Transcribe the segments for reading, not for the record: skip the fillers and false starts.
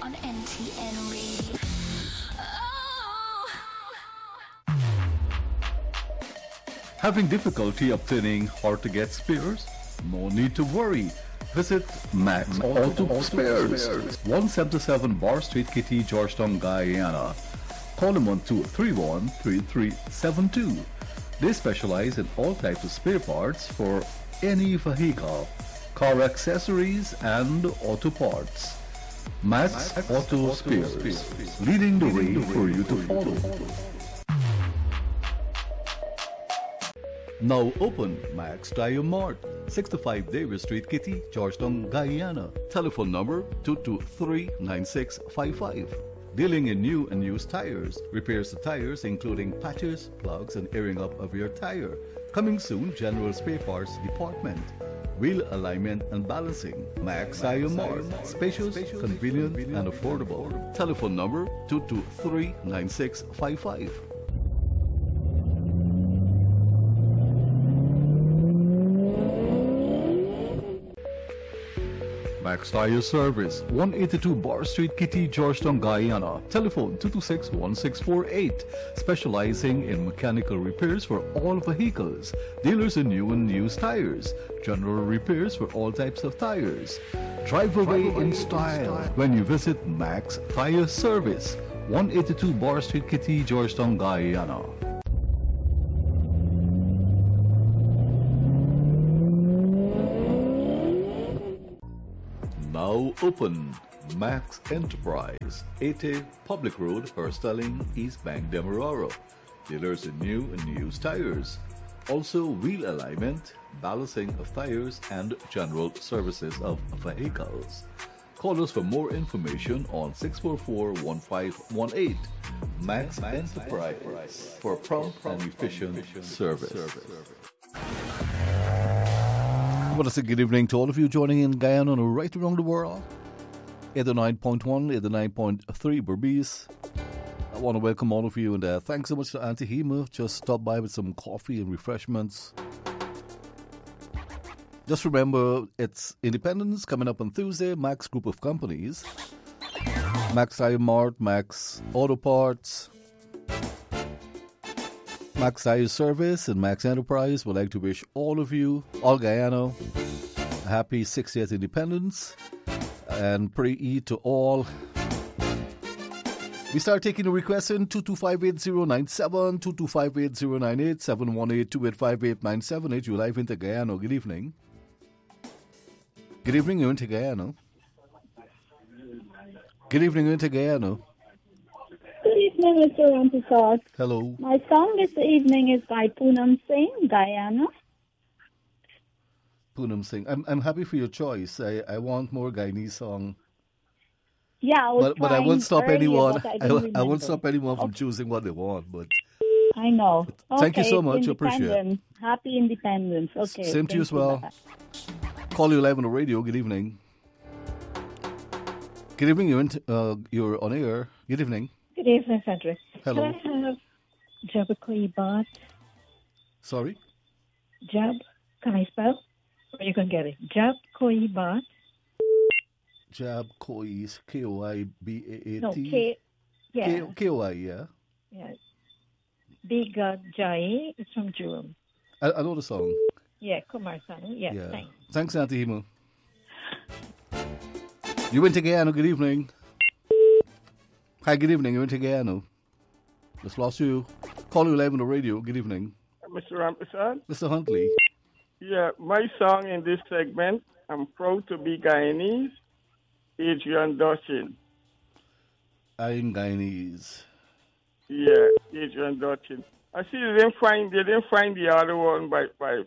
on NTN Radio. Having difficulty obtaining hard-to-get spares? No need to worry. Visit Max Auto Spares, 177 Bar Street, Kitty, Georgetown, Guyana. Call them on 231-3372. They specialize in all types of spare parts for any vehicle, car accessories and auto parts. Max Auto Spares, leading the way for you to follow. Now open Max Tire Mart, 65 Davis Street, Kitty, Georgetown, Guyana. Telephone number 223-9655. Dealing in new and used tires. Repairs to tires including patches, plugs, and airing up of your tire. Coming soon, general spare parts department. Wheel alignment and balancing. Max Tire Mart. Spacious, convenient, and affordable. Telephone number 223-9655. Max Tire Service, 182 Bar Street, Kitty, Georgetown, Guyana. Telephone 226-1648. Specializing in mechanical repairs for all vehicles. Dealers in new and used tires. General repairs for all types of tires. Drive away in style when you visit Max Tire Service, 182 Bar Street, Kitty, Georgetown, Guyana. Now open Max Enterprise, 80 Public Road, Herstelling, East Bank, Demerara. Dealers in new and used tires. Also wheel alignment, balancing of tires, and general services of vehicles. Call us for more information on 644-1518. Max Enterprise for prompt and efficient service. I want to say good evening to all of you joining in Guyana and right around the world. 89.1, 89.3 Berbice. I want to welcome all of you and thanks so much to Auntie Hema. Just stopped by with some coffee and refreshments. Just remember, it's Independence coming up on Tuesday. Max Group of Companies. Max Tire Mart, Max Auto Parts, Max Tire Service, and Max Enterprise would like to wish all of you, all Guyana, a happy 60th Independence and pray Eid to all. We start taking the requests in 2258097, 2258098, 718-285-8978. You're live into Guyana. Good evening. Good evening, you're into Guyana. Good evening, you're into Guyana. Good evening, Mr. Ramprasad. Hello. My song this evening is by Poonam Singh, Guyana. Poonam Singh. I'm happy for your choice. I want more Guyanese song. Yeah, but I won't stop earlier, anyone. I won't stop anyone from choosing what they want. But I know. Thank you so much. Appreciate it. Happy Independence. Okay. Same to you as well. Call you live on the radio. Good evening. Good evening. You're on air. Good evening. Good evening, Cedric. Hello. Can I have Jab Koi Baat? Sorry? Jab, can I spell? Or you can get it. Jab Koi Baat. Jab Koi is K-O-I-B-A-A-T? No, K, yeah. K-O-I, yeah. Yeah. Bigat Jai is from Jewel. I know the song. Yeah, Kumar Sanu. Yeah, thanks. Thanks, Auntie Himo. You went to Guyana. Good evening. Hi, good evening. You went to Guyana. Just lost you. Call you live on the radio. Good evening. Mr. Ramprasad? Mr. Huntley. Yeah, my song in this segment, I'm proud to be Guyanese, Adrian Dutchin. I'm Guyanese. Yeah, Adrian Dutchin. I see they didn't find the other one by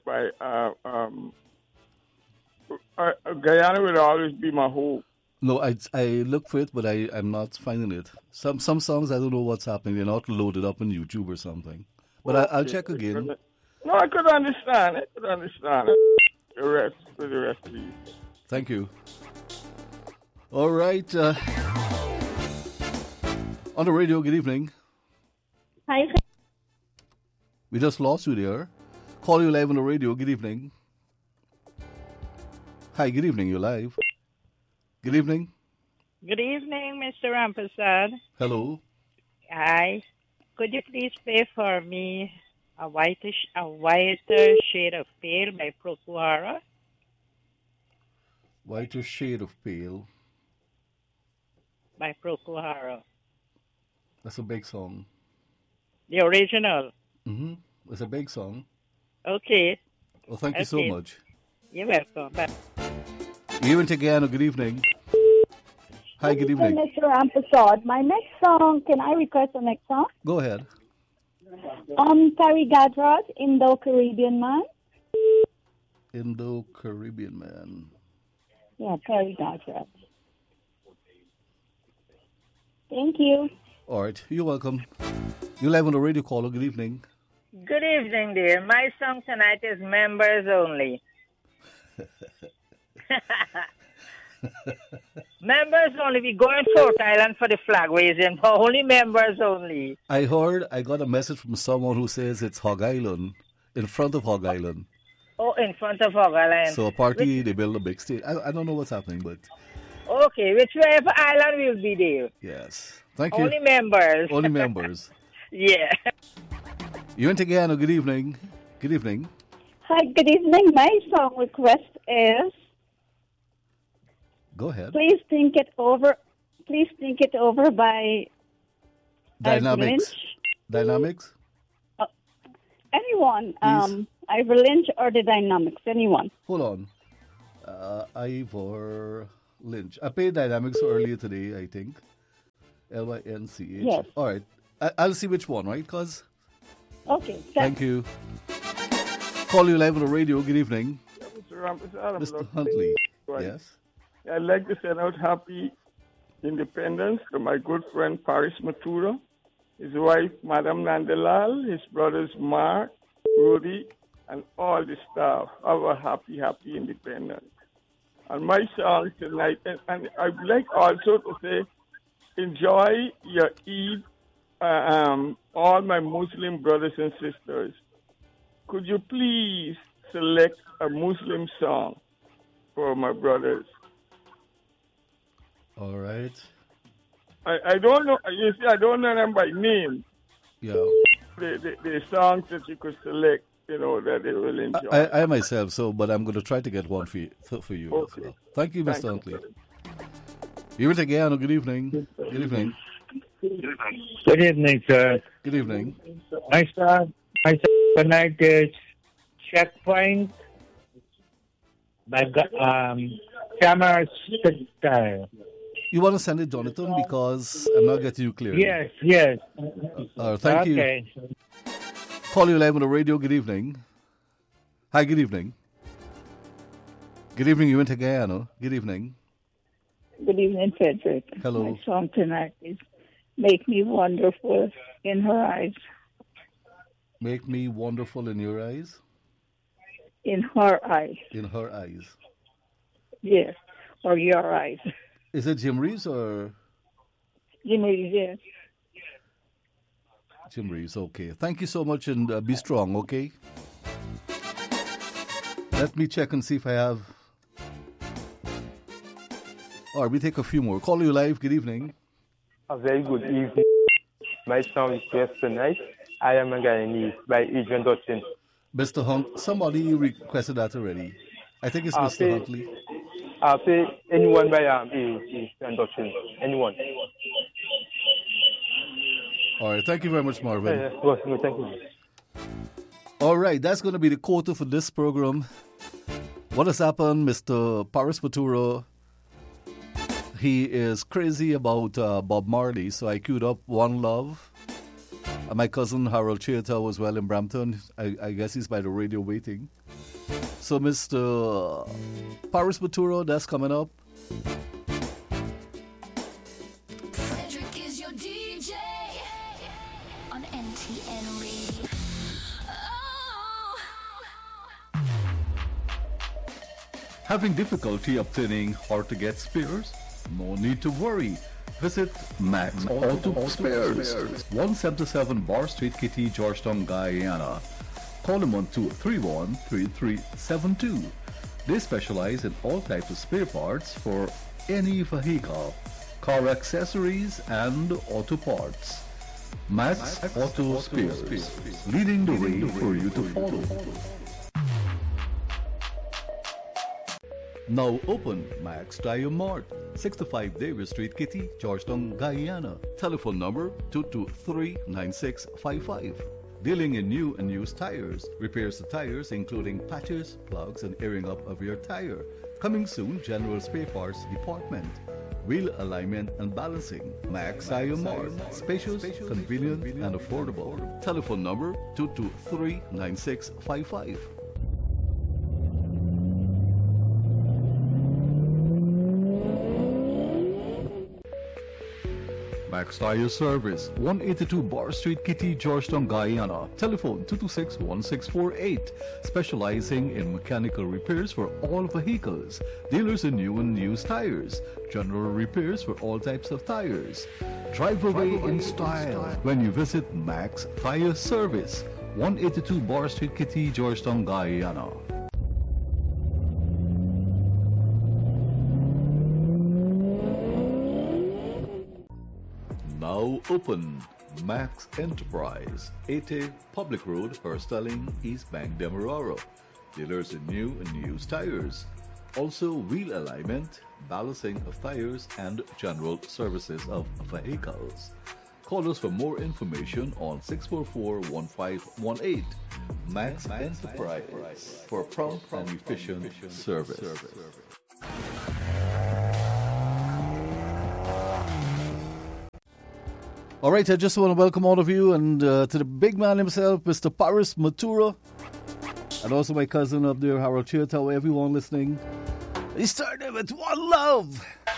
Guyana would always be my hope. No, I look for it, but I'm not finding it. Some songs, I don't know what's happening. They're not loaded up on YouTube or something. But I'll check again. No, I could understand it. The rest, please. Thank you. All right. On the radio, good evening. Hi. We just lost you there. Call you live on the radio. Good evening. Hi, good evening. You're live. Good evening. Good evening, Mr. Rampersad. Hello. Hi. Could you please play for me a whiter shade of pale by Prokuhara? Whiter Shade of Pale. By Prokuhara. That's a big song. The original. Mm-hmm. It's a big song. Okay. Well, thank you so Okay. much. You're welcome. Bye. Even again, good evening. Hi, good evening. Mr. Ampersad. My next song, can I request the next song? Go ahead. Terry Gadrad, Indo-Caribbean Man. Indo-Caribbean Man. Yeah, Terry Gadrad. Thank you. All right, you're welcome. You're live on the radio caller. Good evening. Good evening, dear. My song tonight is Members Only. Members only. We go in Fort Island for the flag raising, for only members only. I got a message from someone who says it's Hog Island, in front of Hog Island. Oh, in front of Hog Island. So apparently they build a big stage. I don't know what's happening, but Okay, whichever island will be there. yes. Thank you. Only members. Only members. Yeah. You went again. Good evening. Good evening. Hi, good evening. My song request is Go ahead. Please Think It Over. Please Think It Over by Dynamics. Lynch. Dynamics? Anyone. Please. Ivor Lynch or the Dynamics. Anyone. Hold on. Ivor Lynch. I played Dynamics earlier today, I think. Lynch. Yes. All right. I'll see which one, right? Cause Okay. thank you. Call you live on the radio. Good evening. Mr. Rampersad, Mr. Huntley. Right. Yes. I'd like to send out happy independence to my good friend Paris Matura, his wife Madame Nandalal, his brothers Mark, Rudy, and all the staff. Have a happy independence. And my song tonight, and I would like also to say, enjoy your Eid, all my Muslim brothers and sisters. Could you please select a Muslim song for my brothers? All right. I don't know. You see, I don't know them by name. Yeah. The songs that you could select, that they will enjoy. I myself, but I'm going to try to get one for you, Okay. as well. Thank you, Thank Mr. you, Huntley. sir. You went again. Good evening. Good evening. Good evening, sir. Good evening. My song tonight is Checkpoint by Summer Style. You want to send it, Jonathan, because I'm not getting you clearly. Yes. Thank you. Okay. Call you live on the radio. Good evening. Hi, good evening. Good evening, you went to Guyana. Good evening. Good evening, Frederick. Hello. My song tonight is Make Me Wonderful in Her Eyes. Make me wonderful in your eyes. In her eyes. In her eyes. Yes. Or your eyes. Is it Jim Reeves or? Jim Reeves, yes. Jim Reeves, okay. Thank you so much and be strong, okay? Let me check and see if I have. All right, we take a few more. Call you live. Good evening. A very good evening. My song request tonight, I Am a Guyanese by Adrian Dutton. Mr. Hunt, somebody requested that already. I think it's Mr. Huntley. I'll play anyone by Adrian Dutton. Anyone. All right, thank you very much, Marvin. Thank you. All right, that's going to be the quota for this program. What has happened, Mr. Paris Paturo? He is crazy about Bob Marley, so I queued up One Love. My cousin Harold Chiata was well in Brampton. I guess he's by the radio waiting. So, Mr. Paris Paturo, that's coming up. Frederick is your DJ on NTN Radio. Oh. Having difficulty obtaining hard-to-get spares? No need to worry. Visit Max Auto Spares, 177 Bar Street, Kitty, Georgetown, Guyana. Call them on 231-3372. They specialize in all types of spare parts for any vehicle. car accessories and auto parts. Max Auto Spares, leading the way for you to follow. Now open Max Tire Mart, 65 Davis Street, Kitty, Georgetown, Guyana. Telephone number 223-9655. Dealing in new and used tires. Repairs to tires including patches, plugs, and airing up of your tire. Coming soon, General Spare Parts Department. Wheel alignment and balancing. Max Tire Mart. Spacious, convenient, and affordable. Telephone number 223-9655. Max Tire Service, 182 Bar Street, Kitty, Georgetown, Guyana. Telephone 226-1648. Specializing in mechanical repairs for all vehicles. Dealers in new and used tires. General repairs for all types of tires. Drive away in style when you visit Max Tire Service, 182 Bar Street, Kitty, Georgetown, Guyana. Now open Max Enterprise, 80 Public Road, Herstelling, East Bank, Demerara. Dealers in new and used tires. Also wheel alignment, balancing of tires, and general services of vehicles. Call us for more information on 644-1518. Max Enterprise for prompt and efficient service. All right, I just want to welcome all of you and to the big man himself, Mr. Paris Matura, and also my cousin up there, Harold Chirta, everyone listening. He started with One Love.